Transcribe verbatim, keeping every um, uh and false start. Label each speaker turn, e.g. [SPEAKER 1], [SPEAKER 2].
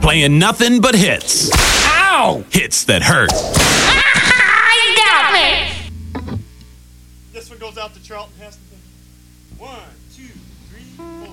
[SPEAKER 1] playing nothing but hits.
[SPEAKER 2] Ow!
[SPEAKER 1] Hits that hurt.
[SPEAKER 3] You got me!
[SPEAKER 4] This one goes out to Charlton Heston. One, two, three, four.